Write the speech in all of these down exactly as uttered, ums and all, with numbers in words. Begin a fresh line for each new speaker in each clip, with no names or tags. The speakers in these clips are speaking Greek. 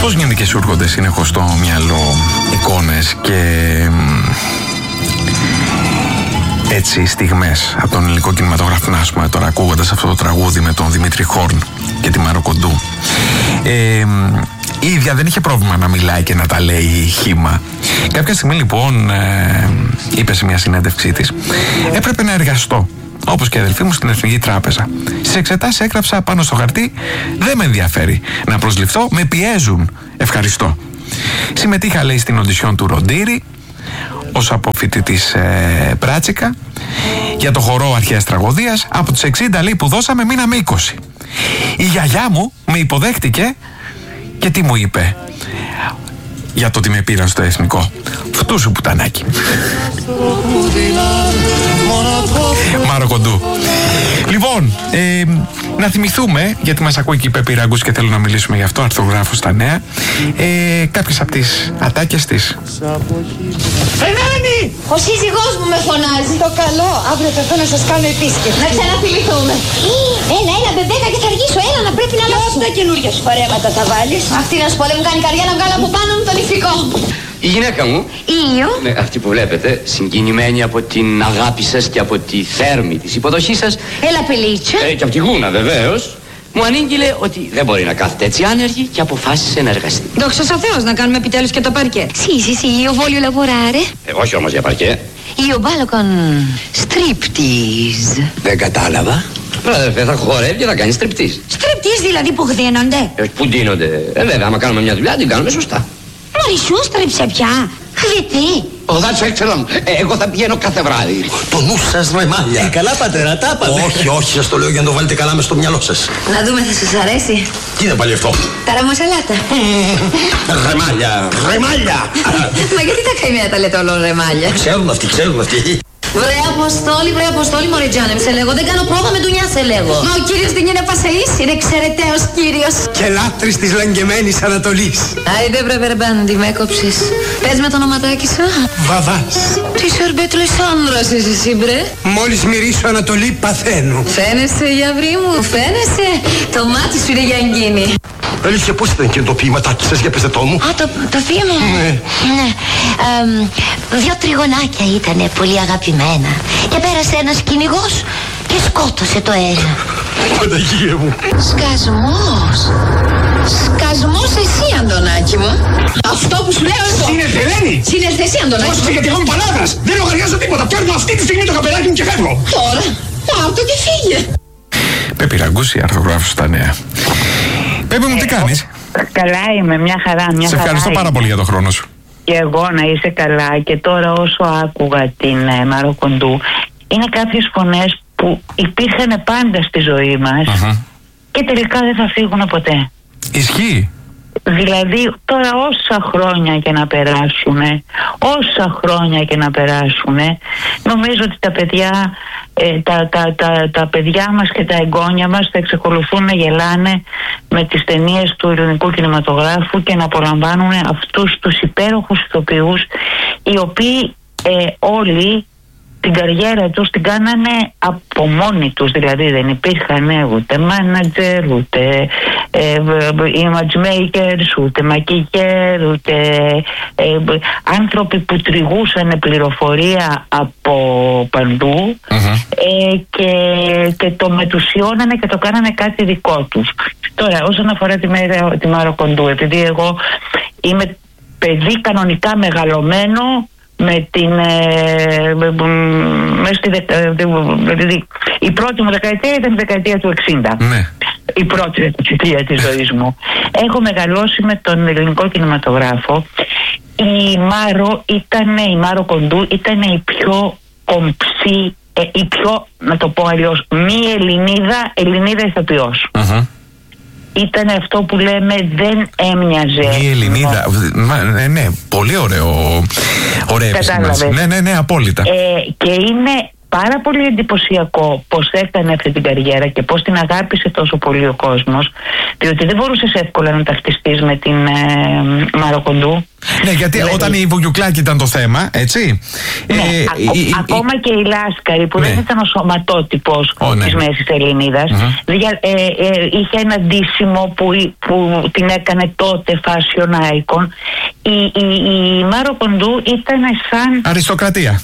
Πώς γίνεται και σου έρχονται συνεχώς στο μυαλό εικόνες και έτσι στιγμές από τον ελληνικό κινηματογράφο, ας πούμε, τώρα ακούγοντας αυτό το τραγούδι με τον Δημήτρη Χόρν και τη Μάρο Κοντού. Ε, η ίδια δεν είχε πρόβλημα να μιλάει και να τα λέει χύμα. Κάποια στιγμή λοιπόν ε, είπε σε μια συνέντευξή της, έπρεπε να εργαστώ όπως και η αδελφή μου στην Εθνική Τράπεζα. Στις εξετάσεις έγραψα πάνω στο χαρτί, δεν με ενδιαφέρει να προσληφθώ, με πιέζουν, ευχαριστώ. Συμμετείχα, λέει, στην οντισιόν του Ροντήρη ως αποφοιτητής ε, Πράτσικα για το χορό αρχαίας τραγωδίας. Από τους εξήντα, λέει, που δώσαμε μείναμε είκοσι. Η γιαγιά μου με υποδέχτηκε και τι μου είπε για το ότι με πήραν στο εθνικό? Φτού σου πουτανάκι. Μάρο Κοντού. Λοιπόν, ε, να θυμηθούμε, γιατί μας ακούει και η Πέπη Ραγκούς και θέλω να μιλήσουμε γι' αυτό, αρθρογράφος στα νέα, ε, κάποιες από τις ατάκες της.
Φρενάνη! Ο σύζυγός μου με φωνάζει.
Το καλό, αύριο θα έρθω να σας κάνω επίσκεψη.
Να ξαναφιληθούμε. Έλα, έλα, μπεμπέκα, και θα αργήσω. Έλα, να πρέπει να αλλάξω.
Ποια καινούργια σου παρέματα θα βάλεις?
Αυτή να σου πω, δεν μου κάνει καρδιά να βγάλω από πάνω μου τον ηφικό.
Η γυναίκα μου,
Ήλιο.
ναι, αυτή που βλέπετε, συγκινημένη από την αγάπη σας και από τη θέρμη της υποδοχής σας,
Έλα, πελίτσα.
ε, και από τη γούνα βεβαίως, μου ανήγγειλε ότι δεν μπορεί να κάθεται έτσι άνεργη και αποφάσισε να εργαστεί.
Δόξα τω Θεώ, να κάνουμε επιτέλους και το παρκέ.
Sì, sì, sì, io voglio lavorare.
Ε, όχι όμως για παρκέ.
Io ballo con striptease.
Δεν κατάλαβα. Αδερφέ, θα χορεύει και θα κάνει στριπτίζ.
Στριπτής δηλαδή που γδίνονται.
Ε, που ντύνονται. Ε, βέβαια, άμα κάνουμε μια δουλειά, την κάνουμε σωστά.
Μωρή σου στρίψε πια.
Γιατί?
Oh, that's excellent. Ε, εγώ θα πηγαίνω κάθε βράδυ.
Το νου σας ρεμάλια.
Ε, καλά πατέρα, τα είπατε.
Όχι, όχι, σας το λέω για να το βάλετε καλά μες στο μυαλό σας.
Να δούμε, θα σας αρέσει.
Τι είναι πάλι αυτό?
Τα ραμοσαλάτα.
Ρεμάλια, ρεμάλια.
Μα γιατί τα καημένα τα λέτε όλο ρεμάλια?
Ξέρουν αυτοί, ξέρουν αυτοί.
Βρε Αποστόλη, βρε Αποστόλη, μωρέ Τζάνεμ, σε λέγω. Δεν κάνω πρόβα με ντουνιά, σε λέγω. Μα ο κύριος δεν είναι πασεής, είναι εξαιρεταίος κύριος.
Και λάτρης της λαγκεμένης Ανατολής.
Άιντε βρε Βερμπάντη, με έκοψες. Πες με το ονοματάκι σου.
Βαβάς.
Τι σορμπέτ Λεσάνδρας είσαι εσύ, μπρε.
Μόλις μυρίσω Ανατολή παθαίνω.
Φαίνεσαι, γιαυρί μου, φαίνεσαι. Το μάτι σου είναι για εγκίνη.
Αλήθεια, πώς ήταν και το ποίηματάκι σας, για πέστε το μου.
Α, το, το ποίημα.
Ναι.
Ναι. Εμ, δυο τριγωνάκια ήτανε πολύ αγαπημένα. Και πέρασε ένας κυνηγός και σκότωσε το ένα.
Παναγία μου.
Σκασμός. Σκασμός εσύ, Αντωνάκη μου. Αυτό που σου λέω εγώ.
Σύνελθε, Ελένη.
Σύνελθε εσύ, Αντωνάκη.
Πρόσεξε γιατί έχω παλάβρας. Δεν λογαριάζω τίποτα. Παίρνω αυτή τη στιγμή το καπελάκι μου και φεύγω.
Τώρα. Πάρ' το και φύγε.
Πέπη Ραγκούς, η αρθρογράφος στα νέα. Πέπη μου, τι κάνεις?
Καλά είμαι, μια χαρά, μια
Σε
χαρά.
ευχαριστώ πάρα πολύ για τον χρόνο σου.
Και εγώ να είσαι καλά. Και τώρα όσο άκουγα την ε, Μάρο Κοντού, είναι κάποιες φωνές που υπήρχαν πάντα στη ζωή μας
Uh-huh.
και τελικά δεν θα φύγουν ποτέ.
Ισχύει.
Δηλαδή τώρα όσα χρόνια και να περάσουνε, όσα χρόνια και να περάσουνε, νομίζω ότι τα παιδιά, ε, τα, τα, τα, τα παιδιά μας και τα εγγόνια μας θα εξακολουθούν να γελάνε με τις ταινίες του ελληνικού κινηματογράφου και να απολαμβάνουν αυτούς τους υπέροχους ηθοποιούς, οι οποίοι ε, όλοι την καριέρα τους την κάνανε από μόνοι τους, δηλαδή δεν υπήρχαν ούτε manager, ούτε ε, image makers, ούτε maquilleur, ούτε ε, άνθρωποι που τριγούσαν πληροφορία από παντού.
Uh-huh.
ε, και, και το μετουσιώνανε και το κάνανε κάτι δικό τους. Τώρα όσον αφορά τη, τη Μάρο Κοντού, επειδή εγώ είμαι παιδί κανονικά μεγαλωμένο με την ε, με στη δεκα, δηλαδή, η πρώτη μου δεκαετία ήταν η δεκαετία του εξήντα.
Ναι.
Η πρώτη δεκαετία της ζωής μου. Έχω μεγαλώσει με τον ελληνικό κινηματογράφο. Η Μάρο ήταν, η Μάρο Κοντού ήταν η πιο κομψή, ε, η πιο, να το πω αλλιώς, μη Ελληνίδα, Ελληνίδα ηθοποιός.
Uh-huh.
Ήταν αυτό που λέμε δεν έμοιαζε.
Η Ελληνίδα. Μα, ναι, ναι, πολύ ωραίο. Ωραία επισήμανση. Ναι, ναι, ναι, απόλυτα.
Ε, και είναι πάρα πολύ εντυπωσιακό πώς έκανε αυτή την καριέρα και πώς την αγάπησε τόσο πολύ ο κόσμος, διότι δεν μπορούσες εύκολα να ταυτιστείς με την ε, Μάρο Κοντού.
Ναι, γιατί δηλαδή, όταν η Βουγιουκλάκη ήταν το θέμα, έτσι.
Ναι, ε, ακο, η, ακόμα η, και η Λάσκαρη που ναι. δεν ήταν ο σωματότυπος oh, ναι. της Μέσης Ελληνίδας, mm-hmm. δια, ε, ε, είχε ένα ντύσιμο που, που την έκανε τότε fashion icon. Η, η, η Μάρο Κοντού ήταν σαν
αριστοκρατία.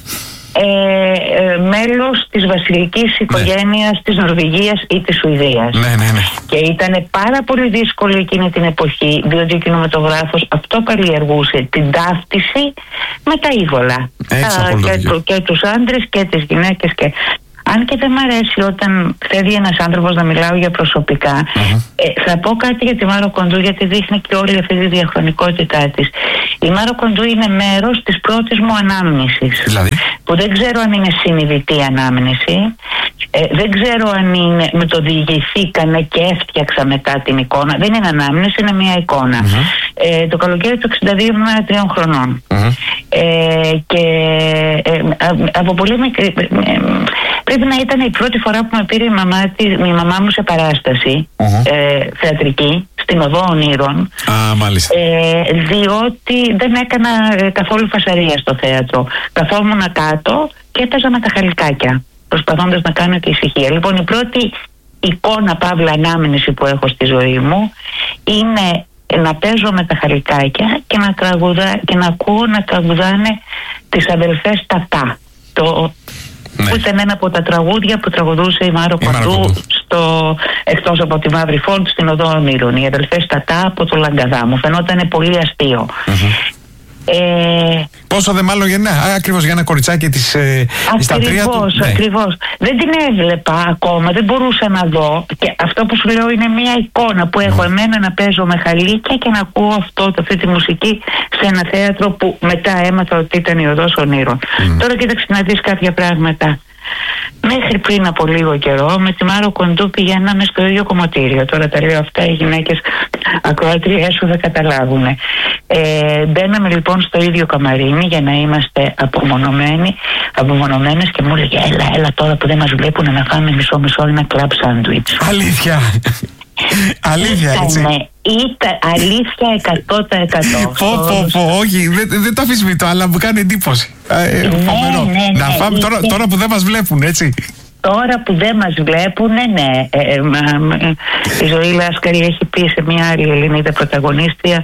Ε, ε, μέλος της βασιλικής οικογένειας ναι. της Νορβηγίας ή της Σουηδίας.
Ναι, ναι, ναι.
Και ήταν πάρα πολύ δύσκολο εκείνη την εποχή, διότι ο κινηματογράφος αυτό καλλιεργούσε, την ταύτιση με τα ύβολα. Και, το, και τους άντρες και τις γυναίκες. Και... Αν και δεν μ' αρέσει όταν θέλει ένας άνθρωπος να μιλάω για προσωπικά, mm-hmm. ε, θα πω κάτι για τη Μάρο Κοντού, γιατί δείχνει και όλη αυτή τη διαχρονικότητά της. Η Μάρο Κοντού είναι μέρος της πρώτης μου ανάμνησης. Δηλαδή? Που δεν ξέρω αν είναι συνειδητή ανάμνηση, ε, δεν ξέρω αν είναι, με το διηγηθήκανε και έφτιαξα μετά την εικόνα. Δεν είναι ανάμνηση, είναι μια εικόνα. Mm-hmm. Ε, το καλοκαίρι του εξήντα δύο ήμουν τριών χρονών. Mm-hmm. Ε, και ε, από πολύ μικρή... Ε, πρέπει να ήταν η πρώτη φορά που με πήρε η μαμά, η μαμά μου σε παράσταση uh-huh. ε, θεατρική στην Οδό Ονείρων.
Ah, μάλιστα.
Ε, διότι δεν έκανα καθόλου φασαρία στο θέατρο. Καθόμουν κάτω και έπαιζα με τα χαλικάκια, προσπαθώντας να κάνω και ησυχία. Λοιπόν, η πρώτη εικόνα παύλα ανάμνηση που έχω στη ζωή μου είναι να παίζω με τα χαλικάκια και να, τραγουδά, και να ακούω να τραγουδάνε τις αδελφές Τατά. Το... Ναι. Που ήταν ένα από τα τραγούδια που τραγουδούσε η Μάρο Κοντού στο, εκτός από τη Μαύρη Φόρτ στην Οδό Ονείρων. Οι αδελφές Τατά από το Λαγκαδά. Μου φαινόταν πολύ αστείο. Mm-hmm. Ε...
Πόσο δε μάλλον για, ναι, ακριβώς για ένα κοριτσάκι της ε, στα τρία του.
Ακριβώς,
ναι.
ακριβώς. Δεν την έβλεπα ακόμα, δεν μπορούσα να δω. Και αυτό που σου λέω είναι μια εικόνα που έχω mm. εμένα να παίζω με χαλίκια και να ακούω αυτό, αυτή τη μουσική σε ένα θέατρο που μετά έμαθα ότι ήταν η Οδός Ονείρων. Mm. Τώρα κοίταξε να δεις κάποια πράγματα. Μέχρι πριν από λίγο καιρό με τη Μάρο Κοντού πηγαίναμε στο ίδιο κομμωτήριο. Τώρα τα λέω αυτά, οι γυναίκες ακροατριές σου θα καταλάβουν. Ε, μπαίναμε λοιπόν στο ίδιο καμαρίνι για να είμαστε απομονωμένοι, απομονωμένες, και μου έλεγε έλα, έλα τώρα που δεν μας βλέπουν να φάμε μισό μισό ένα κλαμπ σάντουιτς.
Αλήθεια. Αλήθεια, έτσι.
Ήτανε, ήταν αλήθεια εκατό τοις εκατό.
Πω, πω, πω, όχι, δεν, δεν το αφισβητώ, αλλά μου κάνει εντύπωση. Ε,
ναι, ναι, ναι,
να φάμε τώρα, τώρα που δεν μας βλέπουν, έτσι.
Τώρα που δεν μας βλέπουν, ναι. Ε, ε, μα, μα, η Ζωή Λάσκαρη έχει πει σε μια άλλη Ελληνίδα πρωταγωνίστρια,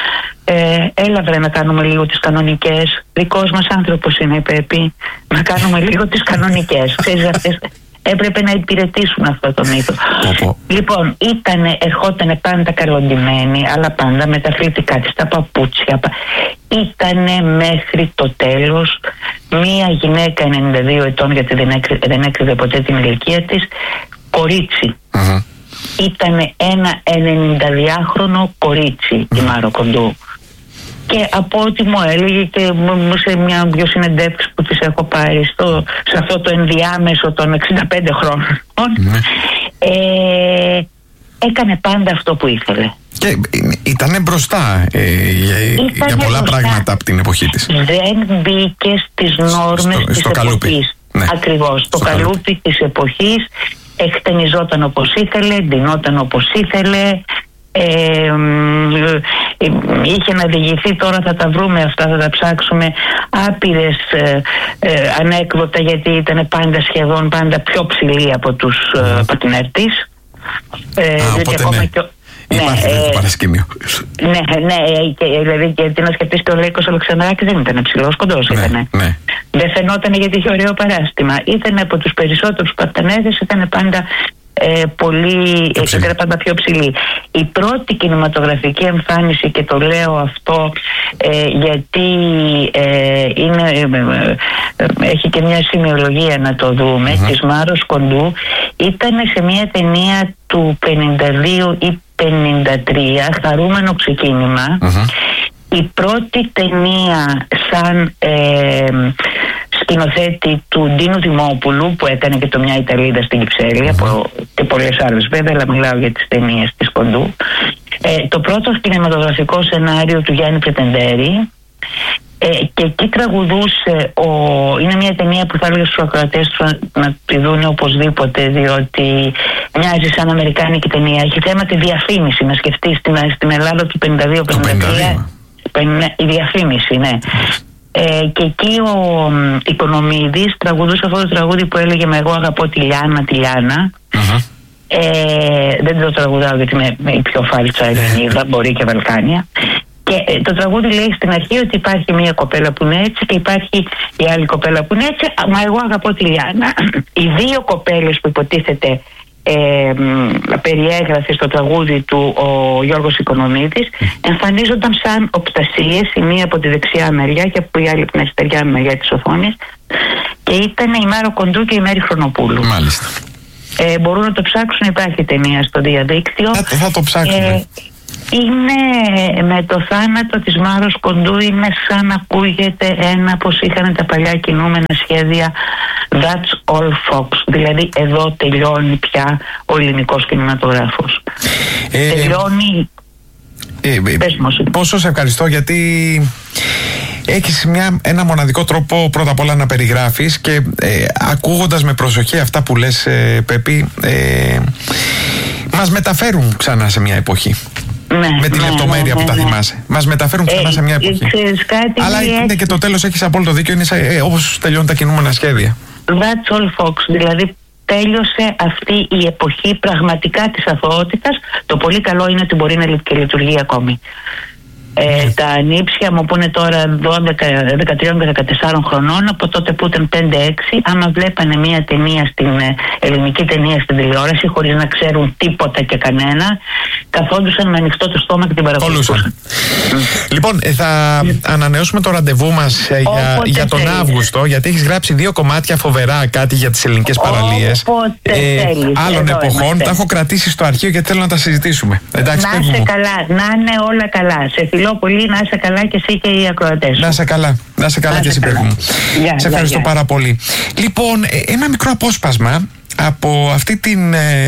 ε, έλα βρε να κάνουμε λίγο τις κανονικές. Δικός μας άνθρωπος είναι η Πέπη. Να κάνουμε λίγο τις κανονικές. Ξέρεις, αυτές έπρεπε να υπηρετήσουν αυτό το μύθο. Λοιπόν, ήτανε, ερχότανε πάντα καλοντημένη, αλλά πάντα με τα αθλητικά της, τα παπούτσια. Ήτανε μέχρι το τέλος μία γυναίκα ενενήντα δύο ετών, γιατί δεν, έκρυ, δεν έκρυβε ποτέ την ηλικία της, κορίτσι. Uh-huh. Ήτανε ένα ενενηνταδυάχρονο κορίτσι η Μάρο Κοντού. Και από ό,τι μου έλεγε και σε μια δυο συνεντεύξεις που τις έχω πάρει στο, σε αυτό το ενδιάμεσο των εξήντα πέντε χρόνων, mm. ε, έκανε πάντα αυτό που ήθελε.
Και ήτανε μπροστά ε, για, για πολλά μπροστά. Πράγματα από την εποχή της.
Δεν μπήκε στις νόρμες στο, της
στο
εποχής. Ναι. Ακριβώς, στο, στο καλούπι. καλούπι της εποχής. Εκτενιζόταν όπως ήθελε, ντυνόταν όπως ήθελε. Ε, ε, είχε να διηγηθεί, τώρα θα τα βρούμε αυτά, θα τα ψάξουμε, άπειρες ε, ε, ανέκδοτα, γιατί ήταν πάντα σχεδόν πάντα πιο ψηλή από τους mm. ε, πατινέρ της. Ε,
Α, οπότε ναι. Και, υπάρχει ναι, το παρασκήνιο.
Ναι, ναι, και, δηλαδή γιατί να σκεφτείς και ο Λέικος Αλεξανδράκης δεν ήταν ψηλός, κοντός ναι, ήτανε. Ναι. Δεν φαινόταν γιατί είχε ωραίο παράστημα. Ήταν από τους περισσότερους πατινέρες, ήταν πάντα Ε, πολύ, ήταν πάντα πιο ψηλή. Η πρώτη κινηματογραφική εμφάνιση, και το λέω αυτό ε, γιατί ε, είναι, ε, ε, έχει και μια σημειολογία να το δούμε, mm-hmm. της Μάρος Κοντού, ήταν σε μια ταινία του πενήντα δύο ή πενήντα τρία, Χαρούμενο ξεκίνημα. Mm-hmm. Η πρώτη ταινία σαν ε, σκηνοθέτη του Ντίνου Δημόπουλου, που έκανε και το Μια Ιταλίδα στην Κυψέλη, από, και πολλές άλλες βέβαια, αλλά μιλάω για τις ταινίες της Κοντού. Ε, το πρώτο κινηματογραφικό σενάριο του Γιάννη Πρετεντέρη, Ε, και εκεί τραγουδούσε, ο... είναι μια ταινία που θα έλεγα στους ακροατές να τη δουν οπωσδήποτε, διότι μοιάζει σαν αμερικάνικη ταινία. Έχει θέμα τη διαφήμιση, να σκεφτείς στην, στην Ελλάδα του πενήντα δύο πενήντα τρία. Η διαφήμιση, ναι. Ε, και εκεί ο Οικονομίδης τραγουδούσε αυτό το τραγούδι που έλεγε «Μα εγώ αγαπώ τη Λιάννα, τη Λιάννα». Uh-huh. Ε, δεν το τραγουδάω γιατί είμαι η πιο φάλτσα Ελληνίδα, μπορεί και Βαλκάνια. Και ε, το τραγούδι λέει στην αρχή ότι υπάρχει μια κοπέλα που είναι έτσι και υπάρχει η άλλη κοπέλα που είναι έτσι, μα εγώ αγαπώ τη Λιάννα. Οι δύο κοπέλες που υποτίθεται ε, περιέγραφε στο τραγούδι του ο Γιώργος Οικονομίδης εμφανίζονταν σαν οπτασίες, η μία από τη δεξιά μεριά και από η άλλη από την αριστεριά μεριά της οθόνης, και ήταν η Μάρο Κοντού και η Μέρη Χρονοπούλου. Μάλιστα. Ε, μπορούν να το ψάξουν, υπάρχει ταινία στο διαδίκτυο.
Θα, θα το ψάξουμε. Ε,
είναι με το θάνατο της Μάρος Κοντού, είναι σαν να ακούγεται ένα, πως είχαν τα παλιά κινούμενα σχέδια, That's all Fox, δηλαδή εδώ τελειώνει πια ο ελληνικός κινηματογράφος. Ε, τελειώνει
ε, ε, πες μας. Πόσο σε ευχαριστώ, γιατί έχεις μια, ένα μοναδικό τρόπο πρώτα απ' όλα να περιγράφεις και ε, ακούγοντας με προσοχή αυτά που λες, ε, Πέπη, ε, μας μεταφέρουν ξανά σε μια εποχή. Ναι, με τη ναι, λεπτομέρεια ναι, ναι, που τα θυμάσαι. Ναι. Μας μεταφέρουν ξανά ε, σε μια εποχή. Κάτι, αλλά είναι έτσι. Και το τέλος, έχεις απόλυτο δίκιο, είναι ε, όπως τελειώνουν τα κινούμενα σχέδια. That's all Fox, δηλαδή τέλειωσε αυτή η εποχή πραγματικά της αθωότητας. Το πολύ καλό είναι ότι μπορεί να και λειτουργεί ακόμη. Ε, τα ανήψια μου που είναι τώρα δώδεκα, δεκατρία και δεκατέσσερα χρονών, από τότε που ήταν πέντε έξι, άμα βλέπανε μια ταινία στην ε, ελληνική ταινία στην τηλεόραση χωρίς να ξέρουν τίποτα και κανένα, καθόντουσαν με ανοιχτό το στόμα και την παρακολουθούσαν. Mm. Λοιπόν, ε, θα mm. ανανεώσουμε το ραντεβού μας ε, για, για τον θέλεις. Αύγουστο, γιατί έχεις γράψει δύο κομμάτια φοβερά, κάτι για τις ελληνικές παραλίες ε, άλλων Εδώ εποχών. Είμαστε. Τα έχω κρατήσει στο αρχείο γιατί θέλω να τα συζητήσουμε. Εντάξει,
να είσαι καλά, να είναι όλα καλά. Σε φιλώ πολύ, να είσαι καλά και εσύ και οι ακροατές.
Να είσαι καλά, να είσαι καλά να και εσύ, παιδί μου. Σε ευχαριστώ yeah, yeah. πάρα πολύ. Λοιπόν, ένα μικρό απόσπασμα από αυτή την ε,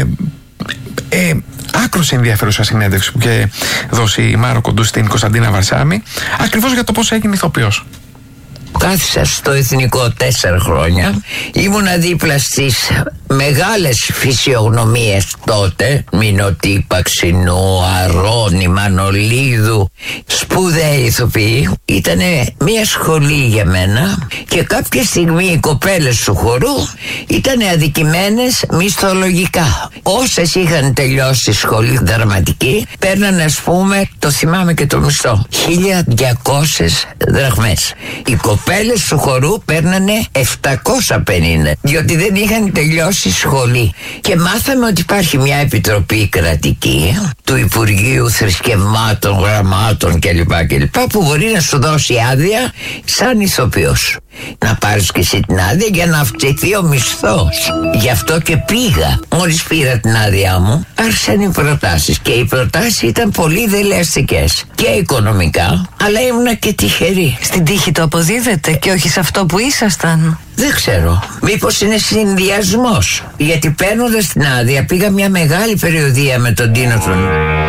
ε, άκρως ενδιαφέρουσα συνέντευξη που είχε δώσει η Μάρο Κοντού στην Κωνσταντίνα Βαρσάμι, ακριβώς για το πώς έγινε ηθοποιός.
Κάθισα στο Εθνικό τέσσερα χρόνια, ήμουνα δίπλα στις μεγάλες φυσιογνωμίες τότε, Μινωτή, Παξινού, Αρώνη, Μανολίδου, σπουδαίοι ηθοποιοί. Ήτανε μια σχολή για μένα και κάποια στιγμή οι κοπέλες του χορού ήτανε αδικημένες μισθολογικά. Όσες είχαν τελειώσει σχολή δραματική παίρνανε, ας πούμε, το θυμάμαι και το μισθό, χίλια διακόσιες δραχμές. Οι κοπέλες του χορού παίρνανε επτακόσια πενήντα, διότι δεν είχαν τελειώσει σχολή. Και μάθαμε ότι υπάρχει μια επιτροπή κρατική του Υπουργείου Θρησκευμάτων, Γραμμάτων κλπ, κλπ, που μπορεί να σου δώσει άδεια σαν ηθοποιός. Να πάρεις και εσύ την άδεια για να αυξηθεί ο μισθός. Γι' αυτό και πήγα. Μόλις πήρα την άδειά μου, άρχισαν οι προτάσεις. Και οι προτάσεις ήταν πολύ δελεαστικές και οικονομικά, αλλά ήμουνα και τυχερή.
Στην τύχη το αποδίδεται και όχι σε αυτό που ήσασταν.
Δεν ξέρω. Μήπως είναι συνδυασμός. Γιατί παίρνοντας την άδεια πήγα μια μεγάλη περιοδεία με τον Τίνο τον...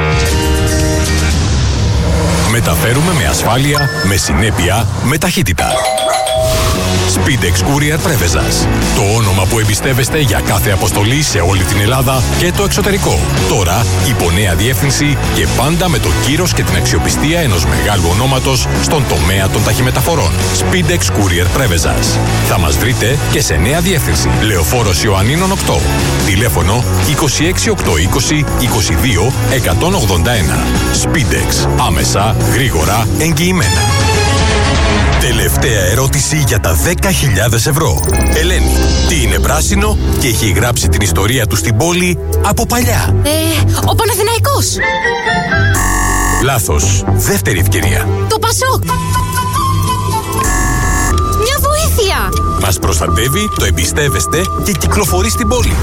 Μεταφέρουμε με ασφάλεια, με συνέπεια, με ταχύτητα. Speedex Courier Πρέβεζας. Το όνομα που εμπιστεύεστε για κάθε αποστολή σε όλη την Ελλάδα και το εξωτερικό. Τώρα υπό νέα διεύθυνση και πάντα με το κύρος και την αξιοπιστία ενός μεγάλου ονόματος στον τομέα των ταχυμεταφορών. Speedex Courier Πρέβεζας. Θα μας βρείτε και σε νέα διεύθυνση. Λεωφόρος Ιωαννίνων οκτώ. Τηλέφωνο είκοσι έξι οκτακόσια είκοσι είκοσι δύο εκατόν ογδόντα ένα. Speedex. Άμεσα, γρήγορα, εγγυημένα. Τελευταία ερώτηση για τα δέκα χιλιάδες ευρώ. Ελένη, τι είναι πράσινο και έχει γράψει την ιστορία του στην πόλη από παλιά?
Ε, ο Παναθηναϊκός.
Λάθος. Δεύτερη ευκαιρία.
Το Πασόκ. Μια βοήθεια.
Μας προστατεύει, το εμπιστεύεστε και κυκλοφορεί στην πόλη.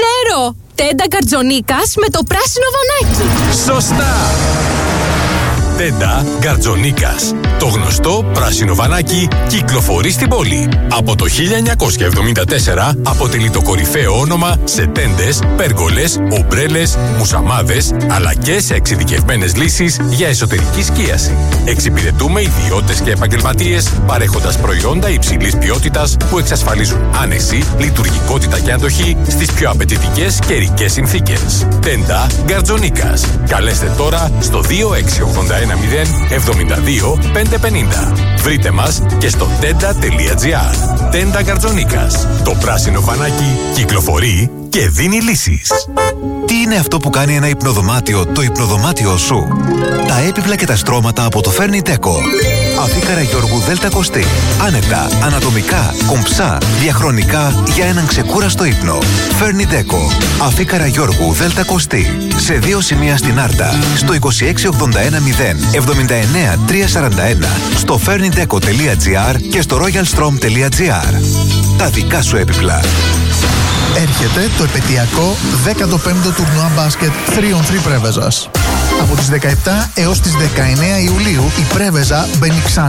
Ξέρω. Τέντα Καρτζονίκας με το πράσινο βανάκι.
Σωστά. Τέντα Γκαρτζονίκας. Το γνωστό πράσινο βανάκι κυκλοφορεί στην πόλη. Από το χίλια εννιακόσια εβδομήντα τέσσερα αποτελεί το κορυφαίο όνομα σε τέντες, πέργολες, ομπρέλες, μουσαμάδες, αλλά και σε εξειδικευμένες λύσεις για εσωτερική σκίαση. Εξυπηρετούμε ιδιώτες και επαγγελματίες, παρέχοντας προϊόντα υψηλής ποιότητας που εξασφαλίζουν άνεση, λειτουργικότητα και αντοχή στις πιο απαιτητικές καιρικές συνθήκες. Τέντα Γκαρτζονίκας. Καλέστε τώρα στο δύο έξι ογδόντα ένα μηδέν εβδομήντα δύο πεντακόσια πενήντα. Βρείτε μας και στο τέντα τελεία τζι άρ. Τέντα Γκαρτζονίκας. Το πράσινο φανάκι κυκλοφορεί και δίνει λύσεις.
Τι είναι αυτό που κάνει ένα υπνοδωμάτιο το υπνοδωμάτιο σου? Τα έπιπλα και τα στρώματα από το Fernideco. Αφή Καραγιώργου Δέλτα Κωστή. Άνετα, ανατομικά, κομψά, διαχρονικά για έναν ξεκούραστο ύπνο. Fernideco. Αφή Καραγιώργου Δέλτα Κωστή. Σε δύο σημεία στην Άρτα. Στο είκοσι έξι ογδόντα ένα μηδέν εβδομήντα εννέα τριακόσια σαράντα ένα. Στο fernideco τελεία τζι άρ και στο royalstrom τελεία τζι άρ. Τα δικά σου έπιπλα.
Έρχεται το επαιτειακό δέκατο πέμπτο τουρνουά μπάσκετ τρία on τρία Πρέβεζας. Από τις δεκαεπτά έως τις δεκαεννέα Ιουλίου η Πρέβεζα μπαίνει ξανά